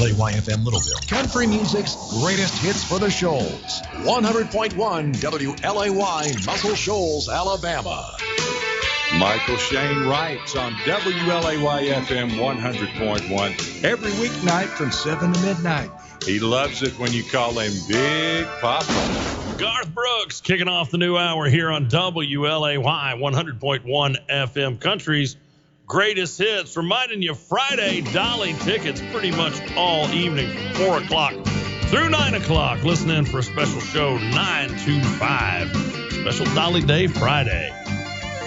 WLAY-FM Littleville. Country music's greatest hits for the Shoals. 100.1 WLAY Muscle Shoals, Alabama. Michael Shane writes on WLAY-FM 100.1 every weeknight from 7 to midnight. He loves it when you call him Big Papa. Garth Brooks kicking off the new hour here on WLAY 100.1 FM Country's greatest hits. Reminding you, Friday Dolly tickets pretty much all evening from 4 o'clock through 9 o'clock. Listen in for a special show, 9 to 5. Special Dolly Day Friday.